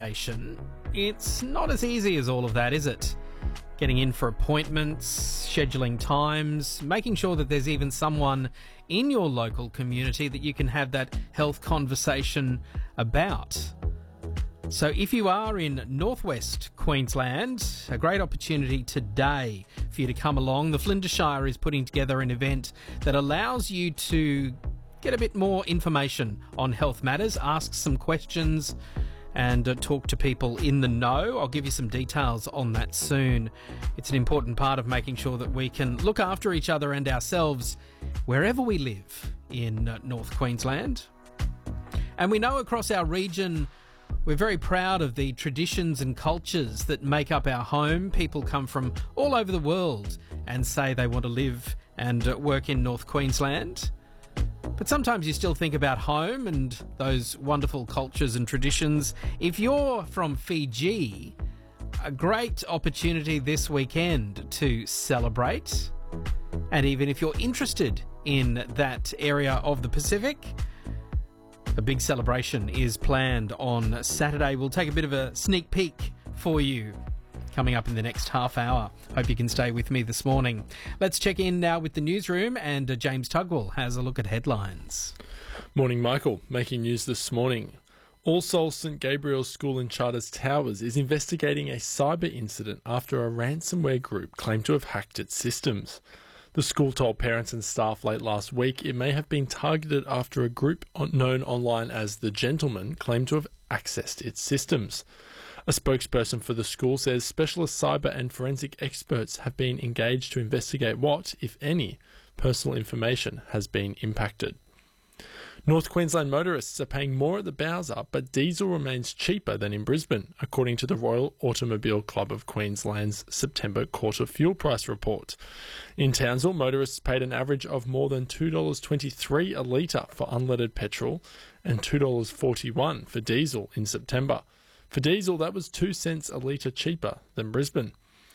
location, it's not as easy as all of that, is it? Getting in for appointments, scheduling times, making sure that there's even someone in your local community that you can have that health conversation about. So if you are in northwest Queensland, a great opportunity today for you to come along. The Flinders Shire is putting together an event that allows you to get a bit more information on health matters, ask some questions and talk to people in the know. I'll give you some details on that soon. It's an important part of making sure that we can look after each other and ourselves wherever we live in North Queensland. And we know across our region, we're very proud of the traditions and cultures that make up our home. People come from all over the world and say they want to live and work in North Queensland. But sometimes you still think about home and those wonderful cultures and traditions. If you're from Fiji, a great opportunity this weekend to celebrate. And even if you're interested in that area of the Pacific, a big celebration is planned on Saturday. We'll take a bit of a sneak peek for you coming up in the next half hour. Hope you can stay with me this morning. Let's check in now with the newsroom, and James Tugwell has a look at headlines. Morning, Michael. Making news this morning. All Souls St Gabriel's School in Charters Towers is investigating a cyber incident after a ransomware group claimed to have hacked its systems. The school told parents and staff late last week it may have been targeted after a group known online as The Gentlemen claimed to have accessed its systems. A spokesperson for the school says specialist cyber and forensic experts have been engaged to investigate what, if any, personal information has been impacted. North Queensland motorists are paying more at the Bowser, but diesel remains cheaper than in Brisbane, according to the Royal Automobile Club of Queensland's September quarter fuel price report. In Townsville, motorists paid an average of more than $2.23 a litre for unleaded petrol and $2.41 for diesel in September. For diesel, that was 2 cents a litre cheaper than Brisbane.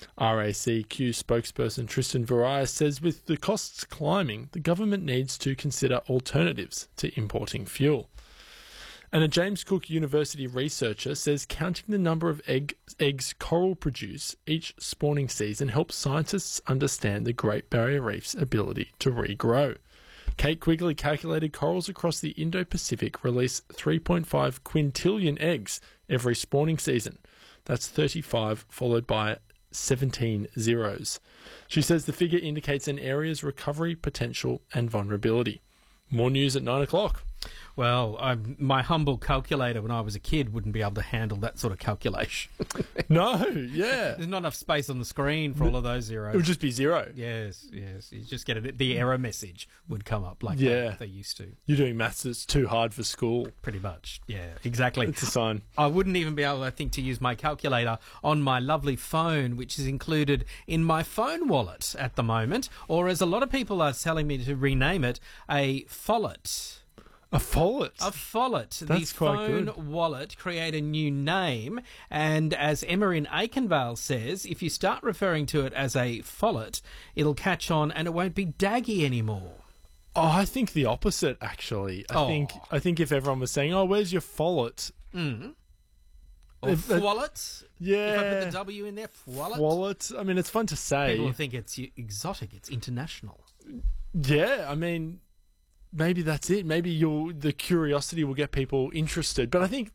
RACQ spokesperson Tristan Varias says with the costs climbing, the government needs to consider alternatives to importing fuel. And a James Cook University researcher says counting the number of eggs coral produce each spawning season helps scientists understand the Great Barrier Reef's ability to regrow. Kate Quigley calculated corals across the Indo-Pacific release 3.5 quintillion eggs every spawning season. That's 35 followed by 17 zeros. She says the figure indicates an area's recovery potential and vulnerability. More news at 9 o'clock. Well, my humble calculator when I was a kid wouldn't be able to handle that sort of calculation. No, yeah. There's not enough space on the screen for all of those zeros. It would just be zero. Yes. You just get it. The error message would come up like they used to. You're doing maths that's too hard for school. Pretty much. Yeah, exactly. It's a sign. I wouldn't even be able, I think, to use my calculator on my lovely phone, which is included in my phone wallet at the moment, or as a lot of people are telling me to rename it, a follet. A follet? A follet. That's the quite phone good. wallet create a new name, and as Emma in Aikenvale says, if you start referring to it as a follet, it'll catch on and it won't be daggy anymore. Oh, I think the opposite, actually. I think if everyone was saying, "Oh, where's your follet?" Or wallet? Yeah. If I put the W in there, wallet. Wallet. I mean, it's fun to say. People will think it's exotic, it's international. Yeah, I mean, maybe that's it. Maybe the curiosity will get people interested. But I think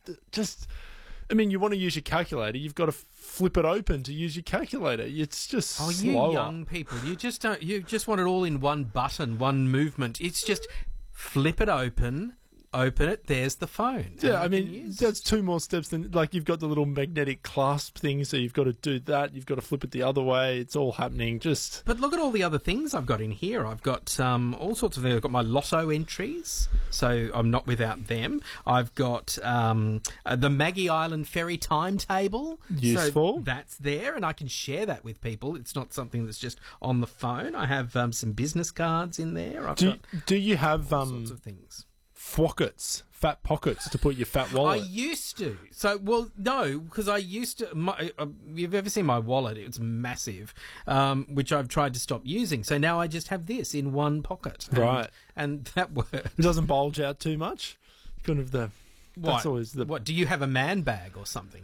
you want to use your calculator, you've got to flip it open to use your calculator. It's just slower. You young people, you just want it all in one button, one movement. It's just flip it open it, there's the phone. Yeah, I mean, that's two more steps than, like, you've got the little magnetic clasp thing, so you've got to do that, you've got to flip it the other way, it's all happening, just... But look at all the other things I've got in here. I've got all sorts of things. I've got my lotto entries, so I'm not without them. I've got the Maggie Island ferry timetable. Useful. So that's there, and I can share that with people. It's not something that's just on the phone. I have some business cards in there. Do you have all sorts of things. Fwockets, fat pockets to put your fat wallet? I used to. No, because I used to. You've ever seen my wallet? It's massive, which I've tried to stop using. So now I just have this in one pocket. Right. And that works. It doesn't bulge out too much? Kind of the... What? Do you have a man bag or something?